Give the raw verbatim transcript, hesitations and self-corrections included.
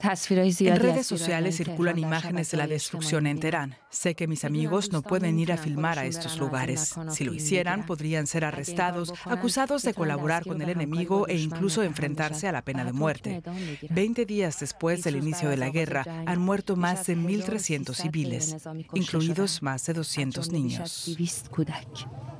En redes sociales circulan imágenes de la destrucción en Teherán. Sé que mis amigos no pueden ir a filmar a estos lugares. Si lo hicieran, podrían ser arrestados, acusados de colaborar con el enemigo e incluso enfrentarse a la pena de muerte. Veinte días después del inicio de la guerra, han muerto más de mil trescientos civiles, incluidos más de doscientos niños.